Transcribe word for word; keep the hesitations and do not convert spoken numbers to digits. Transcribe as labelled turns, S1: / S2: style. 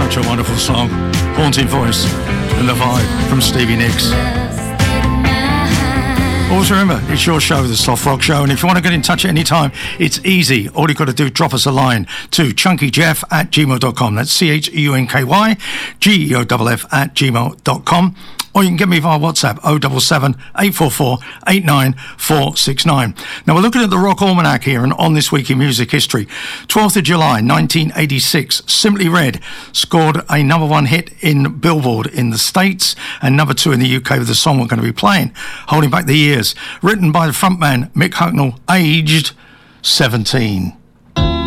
S1: Such a wonderful song. Haunting voice and the vibe from Stevie Nicks. Always remember, it's your show, the Sloth Frog Show, and if you want to get in touch at any time, it's easy. All you've got to do, drop us a line to chunkyjeff at gmail dot com. That's C H E U N K Y G E O F F at gmail dot com. Or you can get me via WhatsApp, oh seven seven, eight four four, eight nine four six nine. Now, we're looking at the Rock Almanac here, and on this week in music history, twelfth of July, nineteen eighty-six, Simply Red scored a number one hit in Billboard in the States and number two in the U K with the song we're going to be playing, Holding Back the Years, written by the frontman Mick Hucknall, aged seventeen.